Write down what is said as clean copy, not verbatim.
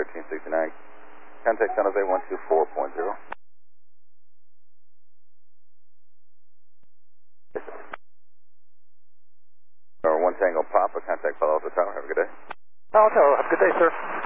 1369. Contact San Jose 124.0. Or 1 Tango Papa, contact Palo Alto Tower. Have a good day. Palo Alto, have a good day, sir.